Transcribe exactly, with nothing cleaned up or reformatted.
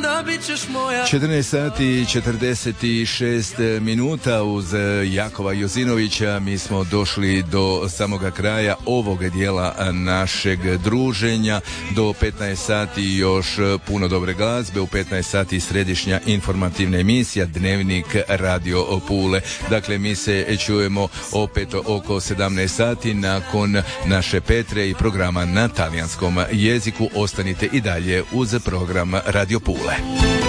onda bit ćeš moja. četrnaest sati i četrdeset šest minuta uz Jakova Jozinovića. Mi smo došli do samoga kraja ovog dijela našeg druženja. Do petnaest sati još puno dobre glazbe. U petnaest sati središnja informativna emisija Dnevnik Radio Pule. Dakle, mi se čujemo opet oko sedamnaest sati nakon naše Petre i programa na talijanskom jeziku. Ostanite i dalje uz program Radio Pule.